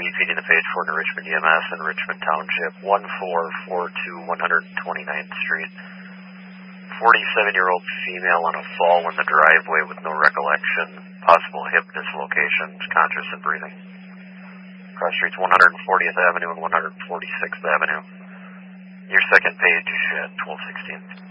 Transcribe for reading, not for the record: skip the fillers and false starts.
feeding the page for Richmond EMS in Richmond Township, 1442 129th Street. 47-year-old female on a fall in the driveway with no recollection, possible hip dislocation, conscious and breathing. Cross streets 140th Avenue and 146th Avenue. Your second page at 1216.